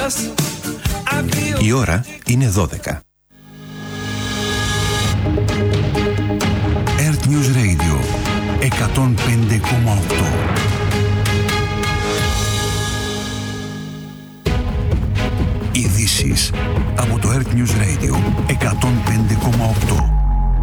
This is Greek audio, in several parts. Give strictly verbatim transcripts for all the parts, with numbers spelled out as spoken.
Η ώρα είναι δώδεκα. Earth News Radio εκατόν πέντε κόμμα οκτώ. Ειδήσεις από το Earth News Radio εκατόν πέντε κόμμα οκτώ.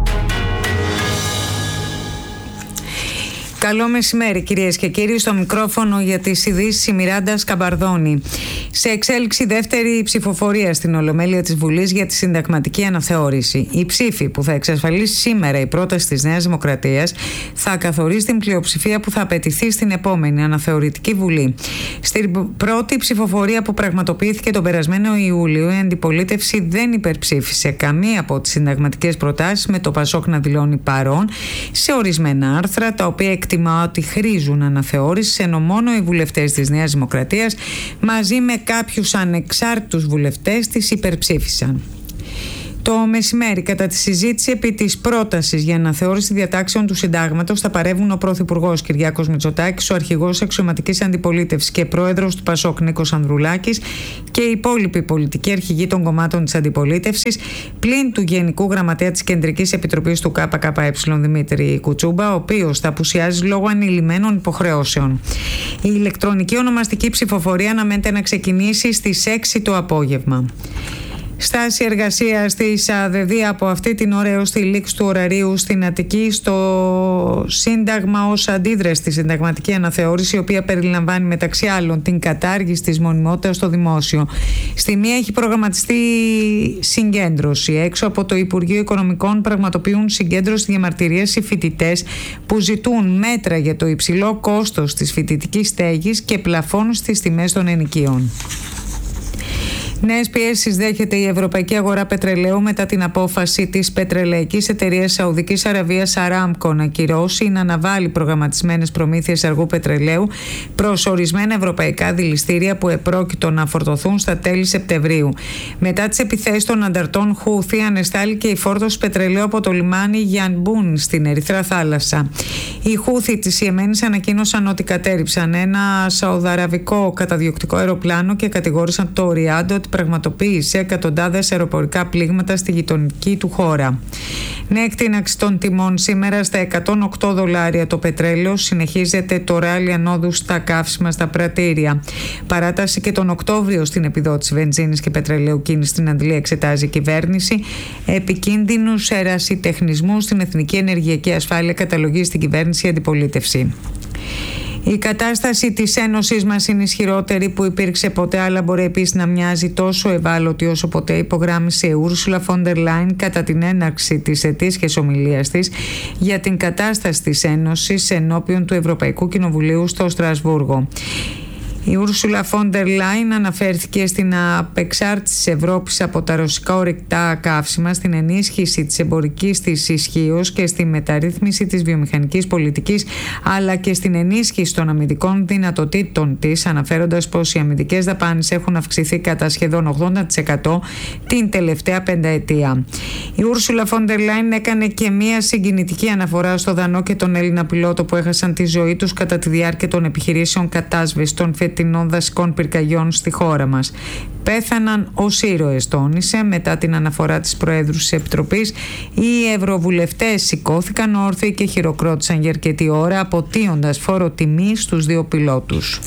Καλό μεσημέρι κυρίες και κύριοι, στο μικρόφωνο για τις ειδήσεις η Μιράντα Σκαμπαρδόνη. Σε εξέλιξη δεύτερη ψηφοφορία στην Ολομέλεια της Βουλής για τη συνταγματική αναθεώρηση. Η ψήφη που θα εξασφαλίσει σήμερα η πρόταση της Νέας Δημοκρατίας θα καθορίσει την πλειοψηφία που θα απαιτηθεί στην επόμενη αναθεωρητική Βουλή. Στην πρώτη ψηφοφορία που πραγματοποιήθηκε τον περασμένο Ιούλιο, η αντιπολίτευση δεν υπερψήφισε καμία από τις συνταγματικές προτάσεις, με το Πασόκ να δηλώνει παρόν σε ορισμένα άρθρα, τα οποία εκτιμά ότι χρήζουν αναθεώρηση, ενώ μόνο οι βουλευτές της Νέας Δημοκρατίας μαζί με κάποιους ανεξάρτητους βουλευτές τις υπερψήφισαν. Το μεσημέρι, κατά τη συζήτηση επί της πρότασης για αναθεώρηση διατάξεων του Συντάγματος, θα παρεύουν ο Πρωθυπουργός Κυριάκος Μητσοτάκης, ο Αρχηγός Αξιωματικής Αντιπολίτευσης και Πρόεδρος του Πασόκ Νίκος Ανδρουλάκης και οι υπόλοιποι πολιτικοί αρχηγοί των κομμάτων της αντιπολίτευσης, πλην του Γενικού Γραμματέα της Κεντρικής Επιτροπής του ΚΚΕ Δημήτρη Κουτσούμπα, ο οποίος θα απουσιάζει λόγω ανηλυμένων υποχρεώσεων. Η ηλεκτρονική ονομαστική ψηφοφορία αναμένεται να ξεκινήσει στις έξι το απόγευμα. Στάση εργασίας της ΑΔΔ από αυτή την ώρα έως τη λήξη του ωραρίου στην Αττική στο Σύνταγμα ως αντίδραση στη συνταγματική αναθεώρηση, η οποία περιλαμβάνει μεταξύ άλλων την κατάργηση της μονιμότητας στο δημόσιο. Στη μία έχει προγραμματιστεί συγκέντρωση. Έξω από το Υπουργείο Οικονομικών πραγματοποιούν συγκέντρωση διαμαρτυρίες οι φοιτητές που ζητούν μέτρα για το υψηλό κόστος της φοιτητικής στέγης και πλαφών στις τιμές των ενοικίων. Νέες πιέσεις δέχεται η ευρωπαϊκή αγορά πετρελαίου μετά την απόφαση της πετρελαϊκής εταιρείας Σαουδικής Αραβίας Aramco να ακυρώσει ή να αναβάλει προγραμματισμένες προμήθειες αργού πετρελαίου προς ορισμένα ευρωπαϊκά δηληστήρια που επρόκειτο να φορτωθούν στα τέλη Σεπτεμβρίου. Μετά τις επιθέσεις των ανταρτών Χούθη, ανεστάληκε η φόρτωση πετρελαίου από το λιμάνι Γιανμπούν στην Ερυθρά Θάλασσα. Οι Χούθη της Ιεμένης ανακοίνωσαν ότι κατέρριψαν ένα σαουδαραβικό καταδιοκτικό αεροπλάνο και κατηγόρησαν το Ριάντο ότι πραγματοποίησε εκατοντάδες αεροπορικά πλήγματα στη γειτονική του χώρα. Νέα εκτείναξη των τιμών σήμερα στα εκατόν οκτώ δολάρια το πετρέλαιο. Συνεχίζεται το ράλι ανόδου στα καύσιμα στα πρατήρια. Παράταση και τον Οκτώβριο στην επιδότηση βενζίνης και πετρελαίου κίνηση στην Αντλία εξετάζει η κυβέρνηση. Επικίνδυνους ερασιτεχνισμούς στην εθνική ενεργειακή ασφάλεια καταλογίζει στην κυβέρνηση η αντιπολίτευση. Η κατάσταση της Ένωσης μας είναι ισχυρότερη που υπήρξε ποτέ, αλλά μπορεί επίσης να μοιάζει τόσο ευάλωτη όσο ποτέ, υπογράμμισε η Ursula von der Leyen κατά την έναρξη της ετήσιας ομιλίας της για την κατάσταση της Ένωσης ενώπιον του Ευρωπαϊκού Κοινοβουλίου στο Στρασβούργο. Η Ursula von der Leyen αναφέρθηκε στην απεξάρτηση της Ευρώπης από τα ρωσικά ορυκτά καύσιμα, στην ενίσχυση της εμπορικής της ισχύως και στη μεταρρύθμιση της βιομηχανικής πολιτικής, αλλά και στην ενίσχυση των αμυντικών δυνατοτήτων της, αναφέροντας πως οι αμυντικές δαπάνες έχουν αυξηθεί κατά σχεδόν ογδόντα τοις εκατό την τελευταία πενταετία. Η Ursula von der Leyen έκανε και μία συγκινητική αναφορά στο Δανό και τον Έλληνα πιλότο που έχασαν τη ζωή τους κατά τη διάρκεια των επιχειρήσεων κατάσβεσης των φετινών δασικών πυρκαγιών στη χώρα μας. Πέθαναν ως ήρωες, τόνισε. Μετά την αναφορά της Προέδρου της Επιτροπής, οι ευρωβουλευτές σηκώθηκαν όρθιοι και χειροκρότησαν για αρκετή ώρα, αποτείοντας φόρο τιμή στους δύο πιλότους.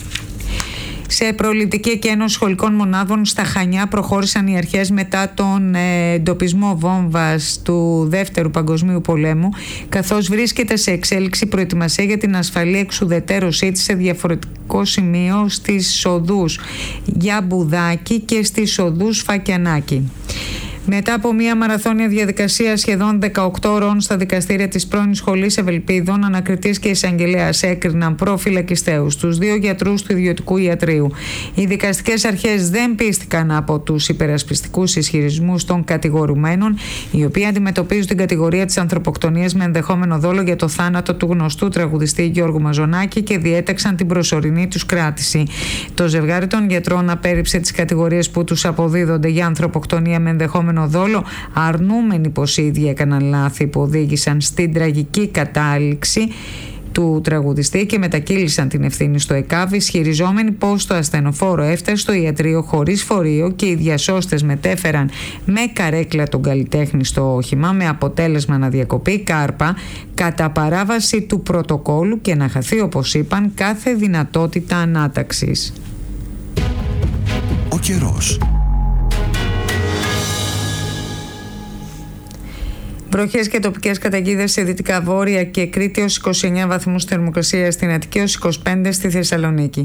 Σε προληπτική εκένωση σχολικών μονάδων στα Χανιά προχώρησαν οι αρχές μετά τον εντοπισμό βόμβας του Δεύτερου Παγκοσμίου Πολέμου, καθώς βρίσκεται σε εξέλιξη προετοιμασία για την ασφαλή εξουδετερώσή της σε διαφορετικό σημείο στις οδούς Γιαμπουδάκη και στις οδούς Φακιανάκη. Μετά από μια μαραθώνια διαδικασία σχεδόν δεκαοκτώ ώρων στα δικαστήρια της πρώην Σχολής Ευελπίδων, ανακριτής και εισαγγελέας έκριναν προφυλακιστέους τους δύο γιατρούς του ιδιωτικού ιατρείου. Οι δικαστικές αρχές δεν πίστηκαν από τους υπερασπιστικούς ισχυρισμούς των κατηγορουμένων, οι οποίοι αντιμετωπίζουν την κατηγορία της ανθρωποκτονίας με ενδεχόμενο δόλο για το θάνατο του γνωστού τραγουδιστή Γιώργου Μαζονάκη και διέταξαν την προσωρινή τους κράτηση. Το ζευγάρι των γιατρών απέρριψε τις κατηγορίες που τους αποδίδονται για ανθρωποκτονία με ενδεχόμενο δόλο, αρνούμενοι πως οι ίδιοι έκαναν λάθη που οδήγησαν στην τραγική κατάληξη του τραγουδιστή και μετακύλησαν την ευθύνη στο ΕΚΑΒ, ισχυριζόμενοι πως το ασθενοφόρο έφτασε στο ιατρείο χωρίς φορείο και οι διασώστες μετέφεραν με καρέκλα τον καλλιτέχνη στο όχημα, με αποτέλεσμα να διακοπεί η κάρπα κατά παράβαση του πρωτοκόλου και να χαθεί, όπως είπαν, κάθε δυνατότητα ανάταξης. Ο καιρός. Βροχές και τοπικές καταιγίδες σε δυτικά βόρεια και Κρήτη ως είκοσι εννέα βαθμούς θερμοκρασία, στην Αττική ως είκοσι πέντε στη Θεσσαλονίκη.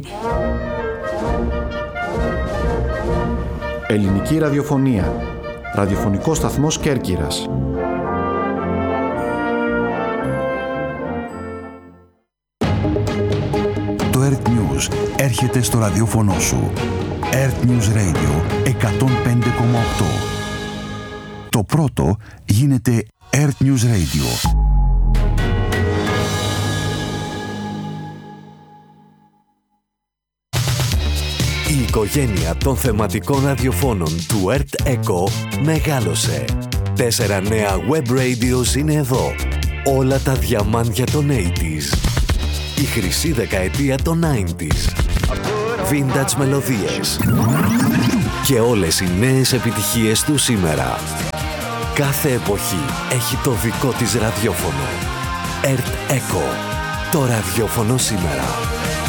Ελληνική ραδιοφωνία. Ραδιοφωνικός σταθμός Κέρκυρας. Το Earth News έρχεται στο ραδιόφωνο σου. Earth News Radio εκατόν πέντε κόμμα οκτώ. Το πρώτο γίνεται Earth News Radio. Η οικογένεια των θεματικών ραδιοφώνων του Earth Echo μεγάλωσε. Τέσσερα νέα web radios είναι εδώ. Όλα τα διαμάντια των ογδόντα. Η χρυσή δεκαετία των ενενήντα. Vintage μελωδίες. Και όλες οι νέες επιτυχίες του σήμερα. Κάθε εποχή έχει το δικό της ραδιόφωνο. Earth Echo. Το ραδιόφωνο σήμερα.